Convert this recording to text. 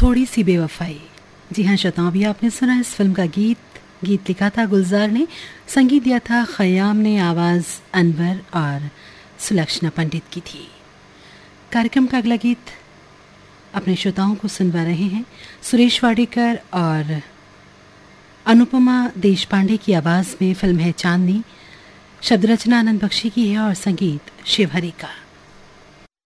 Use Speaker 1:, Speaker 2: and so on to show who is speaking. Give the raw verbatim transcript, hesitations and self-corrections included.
Speaker 1: थोड़ी सी बेवफाई। जी हाँ श्रोताओं, अभी आपने सुना इस फिल्म का गीत। गीत लिखा था गुलजार ने, संगीत दिया था खयाम ने, आवाज़ अनवर और सुलक्षणा पंडित की थी। कार्यक्रम का अगला गीत अपने श्रोताओं को सुनवा रहे हैं सुरेश वाडेकर और अनुपमा देशपांडे की आवाज़ में। फिल्म है चांदनी, शब्द रचना आनंद बख्शी की है और संगीत शिवहरी का।